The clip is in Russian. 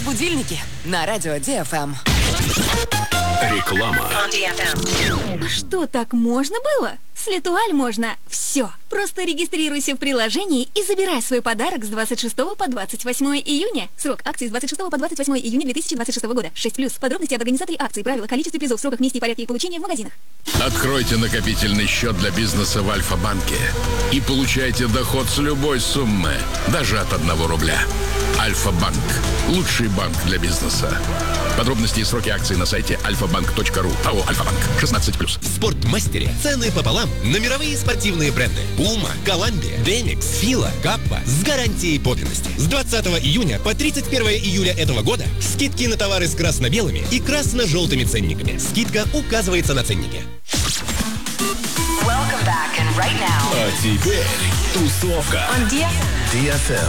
Разбудильники на радио DFM. Реклама. Что, так можно было? С Летуаль можно все. Просто регистрируйся в приложении и забирай свой подарок с 26 по 28 июня. Срок акции с 26 по 28 июня 2026 года. 6+. Подробности об организаторе акции, правила, количестве призов, сроках, месте и порядке их получения в магазинах. Откройте накопительный счет для бизнеса в Альфа-банке и получайте доход с любой суммы, даже от 1 рубля. Альфа-банк. Лучший банк для бизнеса. Подробности и сроки акции на сайте alfabank.ru. АО «Альфа-банк». 16+. В Спортмастере цены пополам на мировые спортивные бренды. Puma, Columbia, Demix, Fila, Kappa с гарантией подлинности. С 20 июня по 31 июля этого года скидки на товары с красно-белыми и красно-желтыми ценниками. Скидка указывается на ценнике. Welcome back, and right now. А теперь тусовка. On DFM. DFM.